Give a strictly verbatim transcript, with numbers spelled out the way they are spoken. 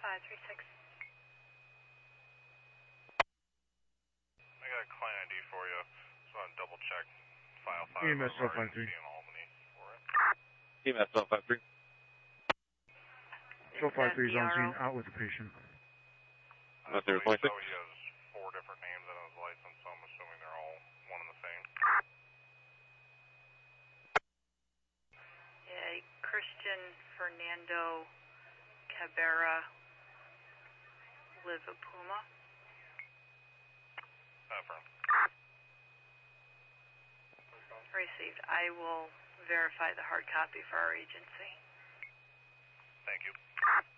five three six. I got a client I D for you. Just want to double check file five. E M S twelve five three. In Albany for it. E M S twelve five three. twelve five three is on scene, out with the patient. I believe so. He has four different names on his license, so I'm assuming they're all one and the same. Yeah, Christian Fernando Cabrera Livapuma. Affirm. Received. I will verify the hard copy for our agency. Thank you.